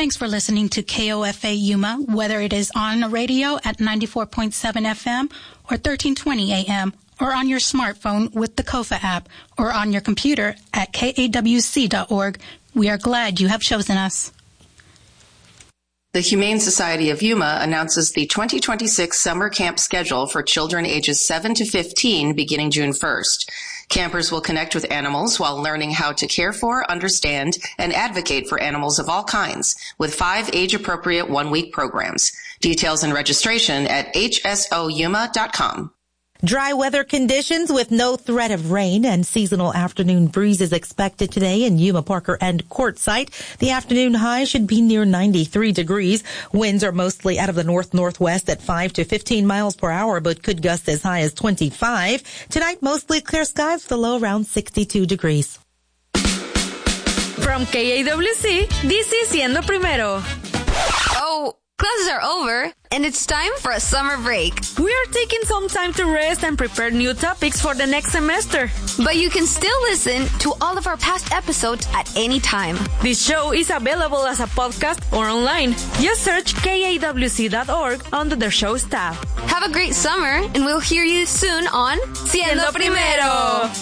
Thanks for listening to KOFA Yuma, whether it is on the radio at 94.7 FM or 1320 AM, or on your smartphone with the KOFA app, or on your computer at kawc.org. We are glad you have chosen us. The Humane Society of Yuma announces the 2026 summer camp schedule for children ages 7 to 15 beginning June 1st. Campers will connect with animals while learning how to care for, understand, and advocate for animals of all kinds with 5 age-appropriate one-week programs. Details and registration at hsoyuma.com. Dry weather conditions with no threat of rain and seasonal afternoon breezes expected today in Yuma, Parker, and Quartzsite. The afternoon high should be near 93 degrees. Winds are mostly out of the north-northwest at 5 to 15 miles per hour, but could gust as high as 25. Tonight, mostly clear skies with a low around 62 degrees. From KAWC, this is Siendo Primero. Oh, classes are over, and it's time for a summer break. We are taking some time to rest and prepare new topics for the next semester. But you can still listen to all of our past episodes at any time. This show is available as a podcast or online. Just search kawc.org under the show's tab. Have a great summer, and we'll hear you soon on Siendo Primero.